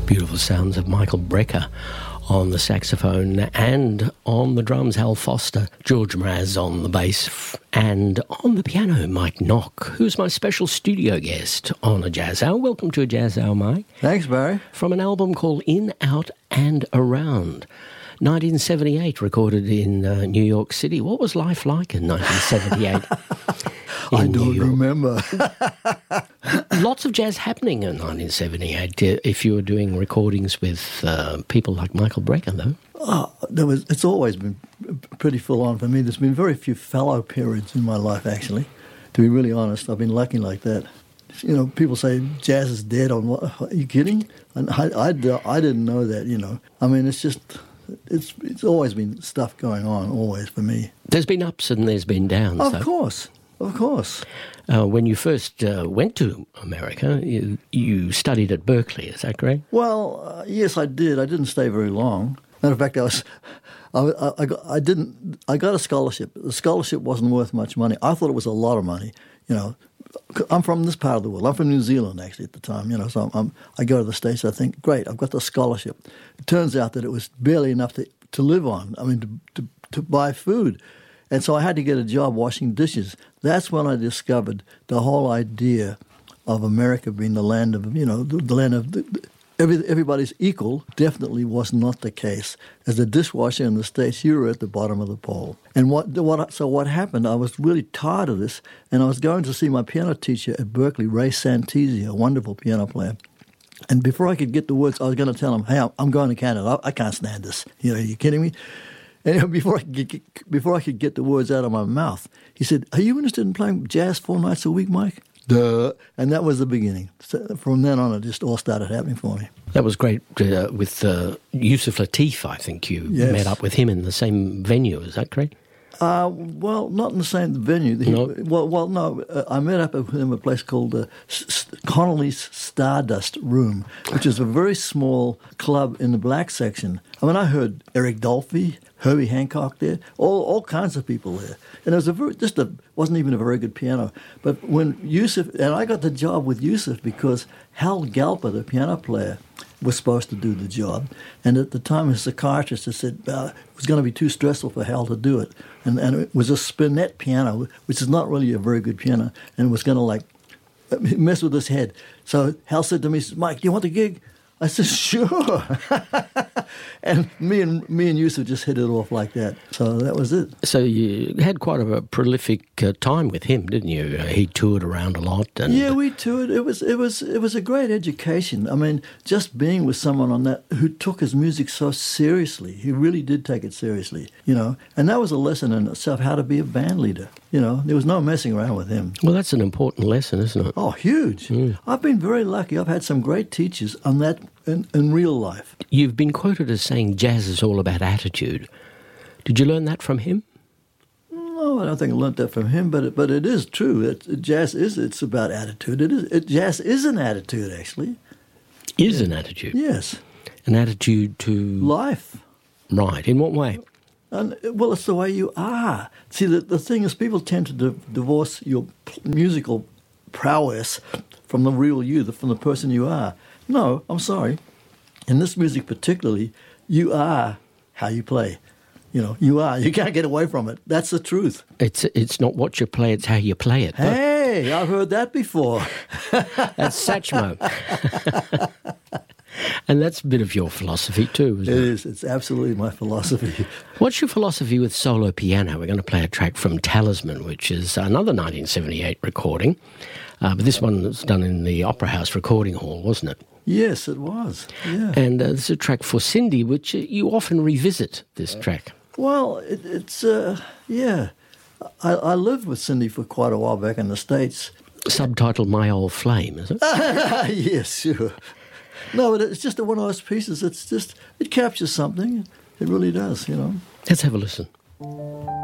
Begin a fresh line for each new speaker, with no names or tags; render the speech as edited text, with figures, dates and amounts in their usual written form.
Beautiful sounds of Michael Brecker on the saxophone and on the drums, Hal Foster, George Mraz on the bass, and on the piano, Mike Nock, who's my special studio guest on A Jazz Hour. Welcome to A Jazz Hour, Mike.
Thanks, Barry.
From an album called In, Out and Around, 1978, recorded in New York City. What was life like in 1978?
I don't remember.
Lots of jazz happening in 1978, if you were doing recordings with people like Michael Brecker, though.
It's always been pretty full on for me. There's been very few fallow periods in my life, actually. To be really honest, I've been lucky like that. You know, people say jazz is dead. Are you kidding? And I didn't know that, you know. I mean, it's just... It's always been stuff going on, always, for me.
There's been ups and there's been downs,
Of course.
When you first went to America, you studied at Berkeley, is that correct?
Well, yes, I did. I didn't stay very long. Matter of fact, I got a scholarship. The scholarship wasn't worth much money. I thought it was a lot of money, you know. I'm from this part of the world. I'm from New Zealand, actually, at the time. You know, so I go to the States. I think, great, I've got the scholarship. It turns out that it was barely enough to live on. I mean, to buy food, and so I had to get a job washing dishes. That's when I discovered the whole idea of America being the land of, you know, the land of everybody's equal. Definitely was not the case. As a dishwasher in the States, you were at the bottom of the pole. And what happened, I was really tired of this, and I was going to see my piano teacher at Berkeley, Ray Santisi, a wonderful piano player. And before I could get the words, I was going to tell him, hey, I'm going to Canada. I can't stand this. You know, are you kidding me? And before I could get the words out of my mouth, he said, are you interested in playing jazz 4 nights a week, Mike? Duh. And that was the beginning. So from then on, it just all started happening for me.
That was great with Yusef Lateef, I think you met up with him in the same venue, is that correct?
Well, not in the same venue.
No.
No. I met up with him at a place called Connolly's Stardust Room, which is a very small club in the black section. I mean, I heard Eric Dolphy, Herbie Hancock there, all kinds of people there. And it was wasn't even a very good piano. But when Yusef, and I got the job with Yusef because Hal Galper, the piano player, was supposed to do the job. And at the time, his psychiatrist had said it was going to be too stressful for Hal to do it. And it was a spinet piano, which is not really a very good piano, and it was going to, mess with his head. So Hal said to me, Mike, do you want the gig? I said, sure. And me and Yusef just hit it off like that. So that was it.
So you had quite a prolific time with him, didn't you? He toured around a lot. And
yeah, we toured. It was a great education. I mean, just being with someone who took his music so seriously. He really did take it seriously, you know. And that was a lesson in itself, how to be a band leader. You know, there was no messing around with him.
Well, that's an important lesson, isn't it?
Oh, huge. Mm. I've been very lucky. I've had some great teachers on that in real life.
You've been quoted as saying jazz is all about attitude. Did you learn that from him?
No, I don't think I learned that from him, but it is true. It's about attitude. Jazz is an attitude, actually.
Is an attitude?
Yes.
An attitude to...
life.
Right. In what way?
Well, it's the way you are. See, the thing is, people tend to divorce your musical prowess from the real you, from the person you are. No, I'm sorry. In this music particularly, you are how you play. You know, you are. You can't get away from it. That's the truth.
It's not what you play, it's how you play it.
Hey, I've heard that before.
That's Satchmo. And that's a bit of your philosophy too, isn't it?
It is. It's absolutely my philosophy.
What's your philosophy with solo piano? We're going to play a track from Talisman, which is another 1978 recording. But this one was done in the Opera House Recording Hall, wasn't it?
Yes, it was. Yeah.
And this is a track for Cindy, which you often revisit, this track.
Well, yeah. I lived with Cindy for quite a while back in the States.
Subtitled My Old Flame, is it?
Yes, sure. No, but it's just one of those pieces. It captures something. It really does, you know.
Let's have a listen.